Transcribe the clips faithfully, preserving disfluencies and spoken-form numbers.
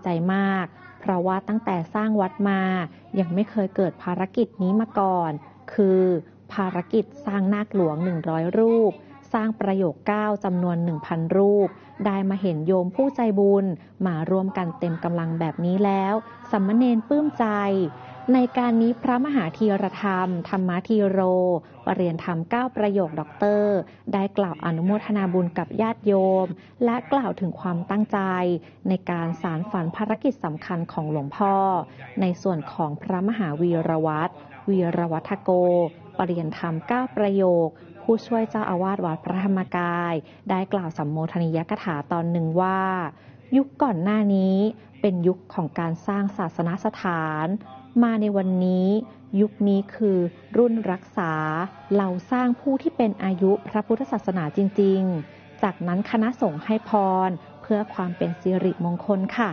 ใจมากเพราะว่าตั้งแต่สร้างวัดมายังไม่เคยเกิดภารกิจนี้มาก่อนคือภารกิจสร้างนาคหลวงหนึ่งร้อยรูปสร้างประโยคเก้าจำนวน หนึ่งพัน รูปได้มาเห็นโยมผู้ใจบุญมาร่วมกันเต็มกำลังแบบนี้แล้วสามเณรปลื้มใจในการนี้พระมหาธีรธรรมธรรมธีโรปรริยนธรรมเก้าประโยคด็อกเตอร์ได้กล่าวอนุโมทนาบุญกับญาติโยมและกล่าวถึงความตั้งใจในการสานฝันภารกิจสำคัญของหลวงพ่อในส่วนของพระมหาวีรวัตรวีรวัฒโกปรริยนธรรมเก้าประโยคผู้ช่วยเจ้าอาวาสวัดพระธรรมกายได้กล่าวสัมโมทนียกถาตอนหนึ่งว่ายุคก่อนหน้านี้เป็นยุคของการสร้างศาสนสถานมาในวันนี้ยุคนี้คือรุ่นรักษาเราสร้างผู้ที่เป็นอายุพระพุทธศาสนาจริงๆจากนั้นคณะสงฆ์ให้พรเพื่อความเป็นสิริมงคลค่ะ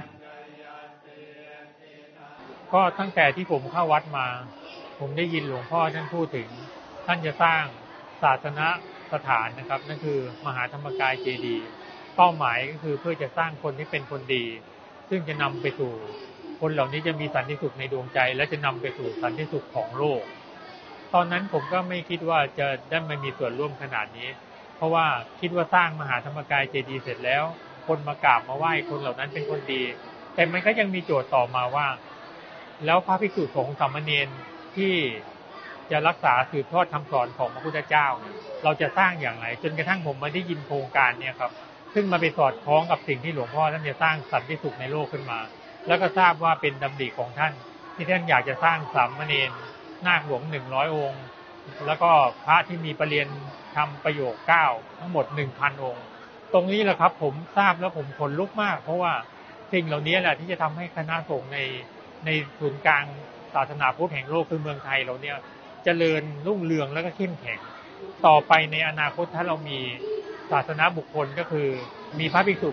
ก็ตั้งแต่ที่ผมเข้าวัดมาผมได้ยินหลวงพ่อท่านพูดถึงท่านจะสร้างศาสนสถานนะครับนั่นคือมหาธรรมกายเจดีย์เป้าหมายก็คือเพื่อจะสร้างคนที่เป็นคนดีซึ่งจะนำไปสู่คนเหล่านี้จะมีสันติสุขในดวงใจและจะนำไปสู่สันติสุขของโลกตอนนั้นผมก็ไม่คิดว่าจะได้มามีส่วนร่วมขนาดนี้เพราะว่าคิดว่าสร้างมหาธรรมกายเจดีย์เสร็จแล้วคนมากราบมาไหว้คนเหล่านั้นเป็นคนดีแต่มันก็ยังมีโจทย์ต่อมาว่าแล้วพระภิกษุสงฆ์สามเณรที่จะรักษาสืบทอดคำสอนของพระพุทธเจ้าเราจะสร้างอย่างไรจนกระทั่งผมมาได้ยินโครงการเนี่ยครับซึ่งมาไปสอดคล้องกับสิ่งที่หลวงพ่อท่านจะสร้างสันติสุขในโลกขึ้นมาแล้วก็ทราบว่าเป็นดำริของท่านที่ท่านอยากจะสร้างสามเณรนาคหลวงหนึ่งร้อยองค์แล้วก็พระที่มีปรริยนทำประโยคเก้าทั้งหมด หนึ่งพัน องค์ตรงนี้แหละครับผมทราบแล้วผมขนลุกมากเพราะว่าสิ่งเหล่านี้แหละที่จะทำให้คณะสงฆ์ในในศูนย์กลางศาสนาพุทธแห่งโลกคือเมืองไทยเราเนี่ยเจริญรุ่งเรืองแล้วก็เข้มแข็งต่อไปในอนาคตถ้าเรามีศาสนาบุคคลก็คือมีพระภิกษุ